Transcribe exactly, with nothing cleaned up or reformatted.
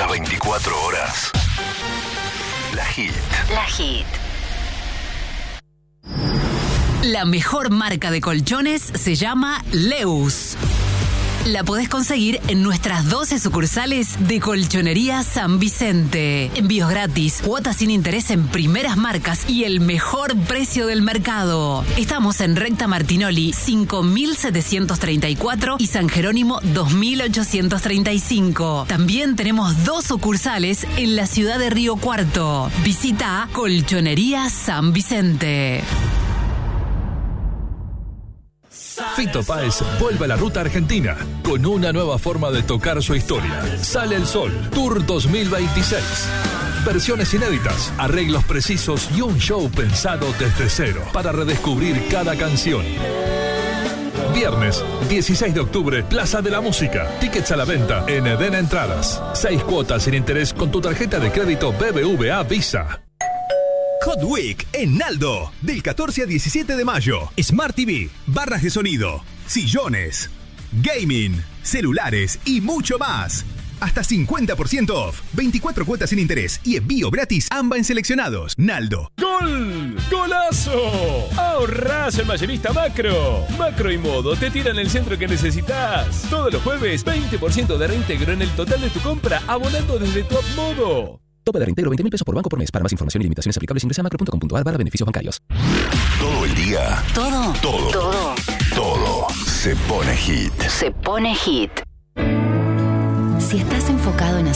Las veinticuatro horas. La Hit. La Hit. La mejor marca de colchones se llama Leus. La podés conseguir en nuestras doce sucursales de Colchonería San Vicente. Envíos gratis, cuotas sin interés en primeras marcas y el mejor precio del mercado. Estamos en Recta Martinoli cinco mil setecientos treinta y cuatro y San Jerónimo dos mil ochocientos treinta y cinco. También tenemos dos sucursales en la ciudad de Río Cuarto. Visita Colchonería San Vicente. Fito Páez vuelve a la ruta argentina con una nueva forma de tocar su historia. Sale el Sol, Tour dos mil veintiséis. Versiones inéditas, arreglos precisos y un show pensado desde cero para redescubrir cada canción. Viernes, dieciséis de octubre, Plaza de la Música. Tickets a la venta en Eden Entradas. Seis cuotas sin interés con tu tarjeta de crédito B B V A Visa. Hot Week en Naldo, del catorce al diecisiete de mayo. Smart T V, barras de sonido, sillones, gaming, celulares y mucho más. Hasta cincuenta por ciento off, veinticuatro cuotas sin interés y envío gratis AMBA en seleccionados. Naldo. ¡Gol! ¡Golazo! Ahorrás en Mayorista Macro. Macro y Modo te tiran el centro que necesitas. Todos los jueves, veinte por ciento de reintegro en el total de tu compra, abonando desde tu app Modo. Tope de reintegro veinte mil pesos por banco por mes. Para más información y limitaciones aplicables ingresa a macro punto com punto a r barra beneficios bancarios. Todo el día. Todo. Todo. Todo. Todo se pone hit. Se pone hit. Si estás enfocado en